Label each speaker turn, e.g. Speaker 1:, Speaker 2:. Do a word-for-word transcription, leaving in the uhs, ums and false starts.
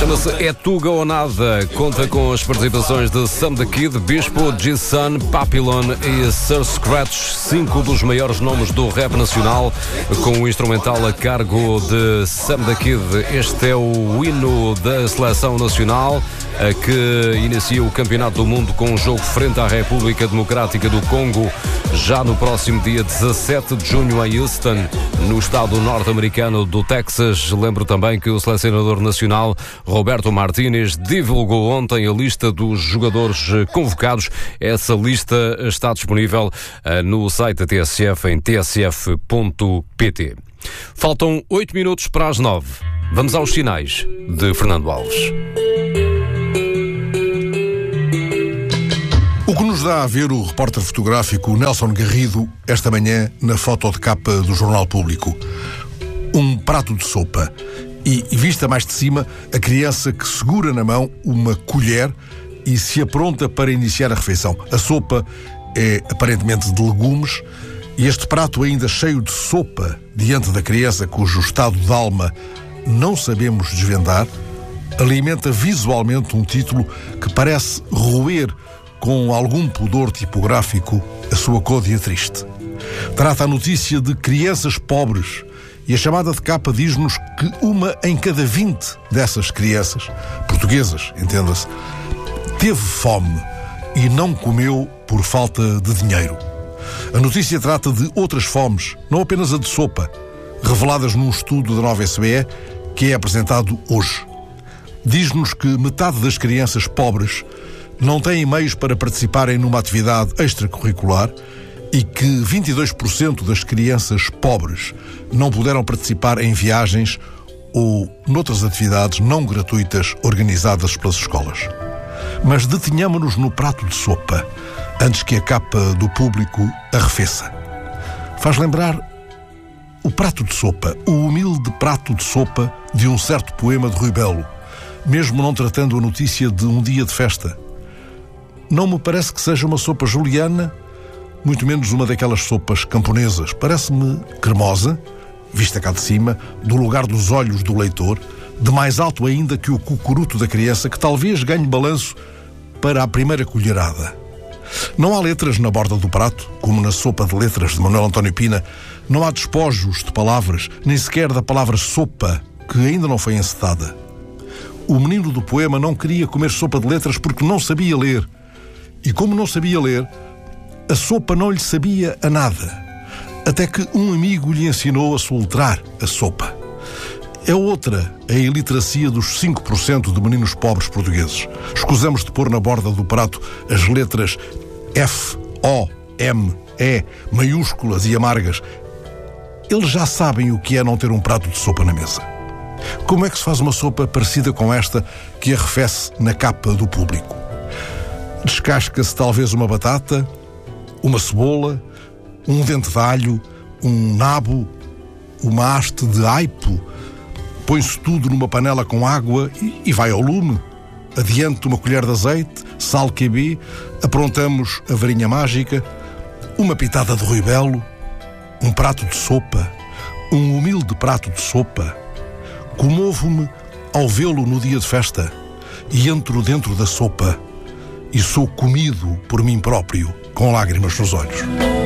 Speaker 1: Chama-se É Tuga ou Nada. Conta com as participações de Sam the Kid, Bispo, G-Sun, Papillon e Sir Scratch, cinco dos maiores nomes do rap nacional, com o instrumental a cargo de Sam the Kid. Este é o hino da seleção nacional, que inicia o Campeonato do Mundo com um jogo frente à República Democrática do Congo, já no próximo dia dezassete de junho em Houston, no estado norte-americano do Texas. Lembro também que o selecionador nacional Roberto Martínez divulgou ontem a lista dos jogadores convocados. Essa lista está disponível no site da T S F em t s f ponto p t. Faltam oito minutos para as nove. Vamos aos sinais de Fernando Alves.
Speaker 2: O que nos dá a ver o repórter fotográfico Nelson Garrido esta manhã na foto de capa do Jornal Público. Um prato de sopa e, vista mais de cima, a criança que segura na mão uma colher e se apronta para iniciar a refeição. A sopa é aparentemente de legumes e este prato, ainda cheio de sopa diante da criança, cujo estado de alma não sabemos desvendar, alimenta visualmente um título que parece roer com algum pudor tipográfico a sua côdea triste. Trata a notícia de crianças pobres e a chamada de capa diz-nos que uma em cada vinte dessas crianças, portuguesas, entenda-se, teve fome e não comeu por falta de dinheiro. A notícia trata de outras fomes, não apenas a de sopa, reveladas num estudo da Nova S B E que é apresentado hoje. Diz-nos que metade das crianças pobres não têm meios para participarem numa atividade extracurricular e que vinte e dois por cento das crianças pobres não puderam participar em viagens ou noutras atividades não gratuitas organizadas pelas escolas. Mas detenhamo-nos no prato de sopa antes que a capa do Público arrefeça. Faz lembrar o prato de sopa, o humilde prato de sopa de um certo poema de Rui Belo, mesmo não tratando a notícia de um dia de festa. Não me parece que seja uma sopa juliana, muito menos uma daquelas sopas camponesas. Parece-me cremosa, vista cá de cima, do lugar dos olhos do leitor, de mais alto ainda que o cucuruto da criança, que talvez ganhe balanço para a primeira colherada. Não há letras na borda do prato, como na sopa de letras de Manuel António Pina. Não há despojos de palavras, nem sequer da palavra sopa, que ainda não foi encetada. O menino do poema não queria comer sopa de letras porque não sabia ler. E como não sabia ler, a sopa não lhe sabia a nada. Até que um amigo lhe ensinou a soletrar a sopa. É outra a iliteracia dos cinco por cento de meninos pobres portugueses. Escusamos de pôr na borda do prato as letras F, O, M, E, maiúsculas e amargas. Eles já sabem o que é não ter um prato de sopa na mesa. Como é que se faz uma sopa parecida com esta que arrefece na capa do Público? Descasca-se talvez uma batata, uma cebola, um dente de alho, um nabo, uma haste de aipo. Põe-se tudo numa panela com água e, e vai ao lume. Adiante uma colher de azeite, sal Q B, aprontamos a varinha mágica, uma pitada de Rui Belo, um prato de sopa, um humilde prato de sopa. Comovo-me ao vê-lo no dia de festa e entro dentro da sopa e sou comido por mim próprio com lágrimas nos olhos.